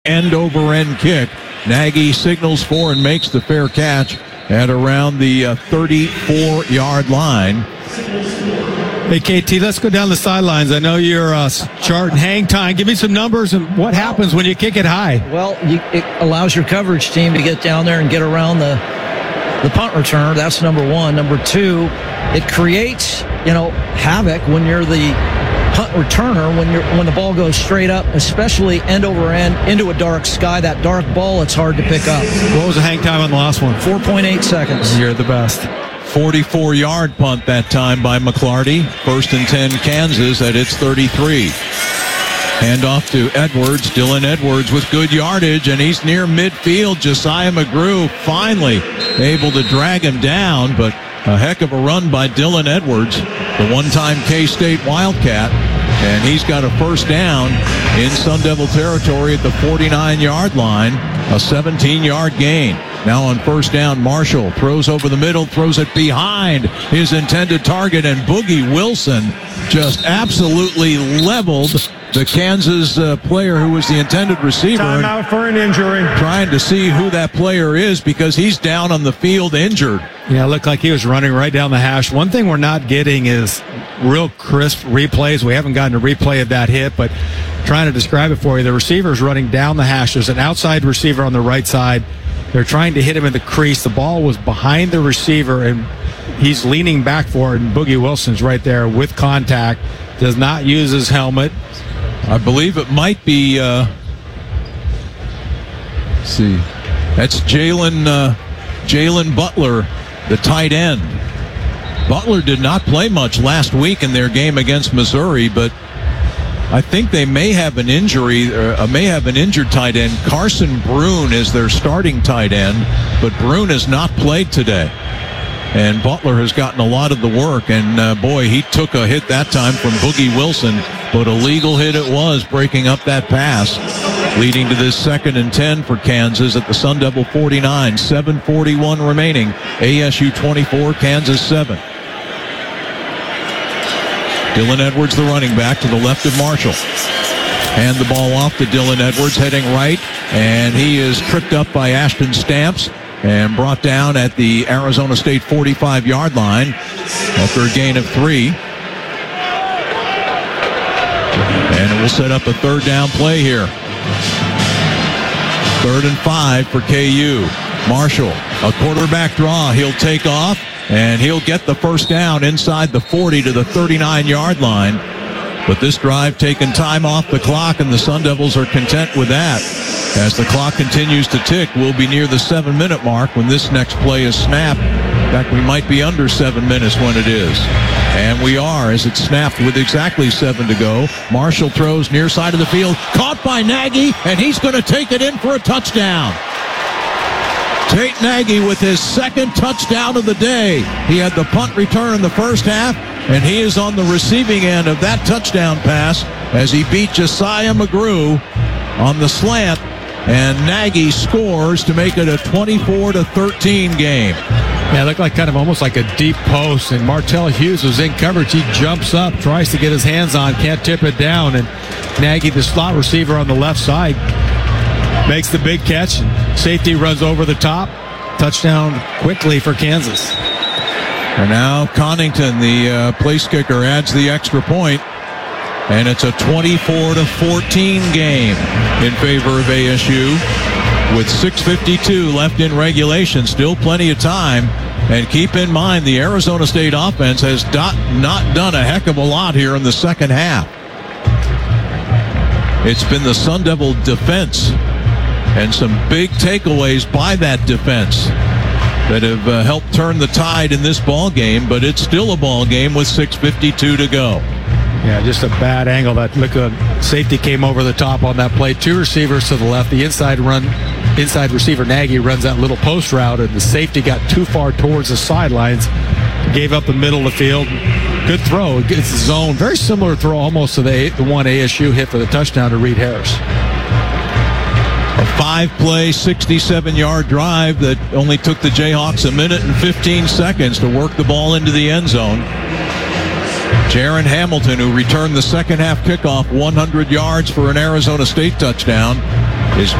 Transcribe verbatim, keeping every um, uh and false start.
end-over-end kick. Nagy signals for and makes the fair catch at around the uh, thirty-four-yard line. Hey, K T, let's go down the sidelines. I know you're uh, charting hang time. Give me some numbers and what happens when you kick it high. Well, you, it allows your coverage team to get down there and get around the the punt returner. That's number one. Number two, it creates, you know, havoc when you're the punt returner, when you're when the ball goes straight up, especially end over end into a dark sky. That dark ball, it's hard to pick up. What was the hang time on the last one? four point eight seconds. You're the best. forty-four-yard punt that time by McClarty. First and ten, Kansas at its thirty-three. Handoff to Edwards. Dylan Edwards with good yardage, and he's near midfield. Josiah McGrew finally able to drag him down, but a heck of a run by Dylan Edwards, the one-time K-State Wildcat, and he's got a first down in Sun Devil territory at the forty-nine-yard line, a seventeen-yard gain. Now on first down, Marshall throws over the middle, throws it behind his intended target, and Boogie Wilson just absolutely leveled the Kansas uh, player who was the intended receiver. Time out for an injury. Trying to see who that player is because he's down on the field injured. Yeah, it looked like he was running right down the hash. One thing we're not getting is real crisp replays. We haven't gotten a replay of that hit, but trying to describe it for you, the receiver's running down the hash. There's an outside receiver on the right side. They're trying to hit him in the crease. The ball was behind the receiver, and he's leaning back for it, and Boogie Wilson's right there with contact. Does not use his helmet. I believe it might be, uh, let's see, that's Jalen uh, Jalen Butler, the tight end. Butler did not play much last week in their game against Missouri, but I think they may have an injury, uh, may have an injured tight end. Carson Brune is their starting tight end, but Brune has not played today. And Butler has gotten a lot of the work, and uh, boy, he took a hit that time from Boogie Wilson, but a legal hit it was, breaking up that pass, leading to this second and ten for Kansas at the Sun Devil forty-nine, seven forty-one remaining, A S U twenty-four, Kansas seven. Dylan Edwards, the running back, to the left of Marshall. Hand the ball off to Dylan Edwards, heading right, and he is tripped up by Ashton Stamps and brought down at the Arizona State forty-five-yard line after a gain of three. And it will set up a third down play here. Third and five for K U. Marshall, a quarterback draw. He'll take off, and he'll get the first down inside the forty to the thirty-nine-yard line. But this drive taking time off the clock, and the Sun Devils are content with that. As the clock continues to tick, we'll be near the seven-minute mark when this next play is snapped. In fact, we might be under seven minutes when it is. And we are, as it's snapped with exactly seven to go. Marshall throws near side of the field, caught by Nagy, and he's going to take it in for a touchdown. Tate Nagy with his second touchdown of the day. He had the punt return in the first half, and he is on the receiving end of that touchdown pass as he beat Josiah McGrew on the slant, and Nagy scores to make it a twenty-four to thirteen game. Yeah, it looked like kind of almost like a deep post, and Martell Hughes was in coverage. He jumps up, tries to get his hands on, can't tip it down, and Nagy, the slot receiver on the left side, makes the big catch. Safety runs over the top. Touchdown quickly for Kansas. And now Connington, the uh, place kicker, adds the extra point, and it's a twenty-four to fourteen game in favor of A S U with six fifty-two left in regulation. Still plenty of time. And keep in mind, the Arizona State offense has not, not done a heck of a lot here in the second half. It's been the Sun Devil defense and some big takeaways by that defense that have uh, helped turn the tide in this ball game, but it's still a ball game with six fifty-two to go. Yeah, just a bad angle. That look, uh, safety came over the top on that play. Two receivers to the left. The inside run, inside receiver Nagy runs that little post route, and the safety got too far towards the sidelines, gave up the middle of the field. Good throw. It's zone. Very similar throw almost to the, the one A S U hit for the touchdown to Reed Harris. A five-play, sixty-seven-yard drive that only took the Jayhawks a minute and fifteen seconds to work the ball into the end zone. Jaron Hamilton, who returned the second half kickoff one hundred yards for an Arizona State touchdown, is